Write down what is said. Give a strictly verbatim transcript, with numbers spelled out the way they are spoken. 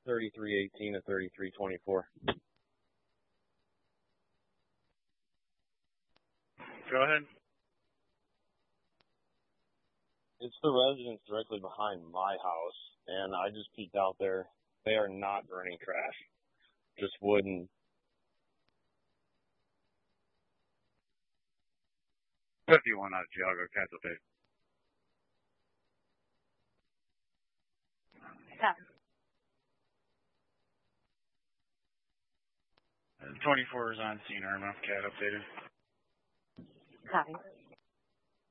thirty-three eighteen to thirty-three twenty-four. Go ahead. It's the residence directly behind my house, and I just peeked out there. They are not burning trash, just wood and... fifty-one out of jail, go cancel tape. Copy. twenty-four is on scene, Irma. Cat updated. Copy.